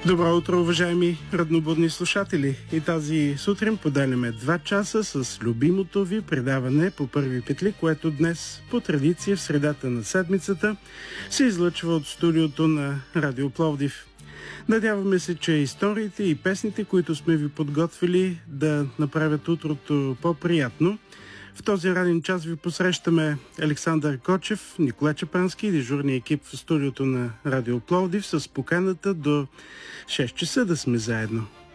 Добро утро, уважаеми раднобудни слушатели! И тази сутрин поделяме 2 часа с любимото ви предаване по първи петли, което днес по традиция в средата на седмицата се излъчва от студиото на Радио Пловдив. Надяваме се, че историите и песните, които сме ви подготвили, да направят утрото по-приятно. В този ранен час ви посрещаме Александър Кочев, Николай Чапански и дежурния екип в студиото на Радио Пловдив с поканата до 6 часа да сме заедно.